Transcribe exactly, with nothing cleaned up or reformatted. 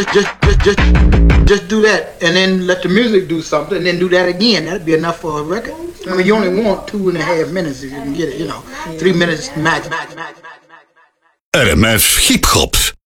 just, just, just, just do that, and then let the music do something, and then do that again. That'd be enough for a record. I mean, you only want two and a half minutes if you can get it. You know, three minutes max. max, max, max, max. R M F Hip Hop.